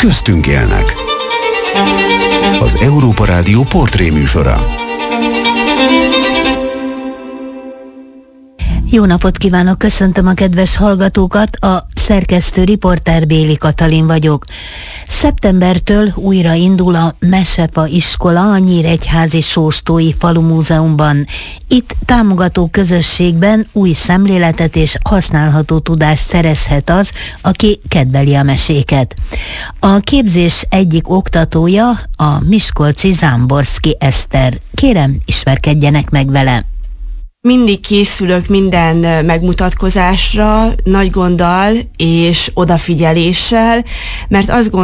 köztünk élnek. Az Európa Rádió portréműsora. Jó napot kívánok, köszöntöm a kedves hallgatókat, a szerkesztő riporter Béli Katalin vagyok. Szeptembertől újra indul a Mesefa iskola a Nyíregyházi Sóstói Falumúzeumban. Itt támogató közösségben új szemléletet és használható tudást szerezhet az, aki kedveli a meséket. A képzés egyik oktatója a miskolci Zámborszky Eszter. Kérem, ismerkedjenek meg vele. Mindig készülök minden megmutatkozásra, nagy gonddal és odafigyeléssel, mert azt gondolom,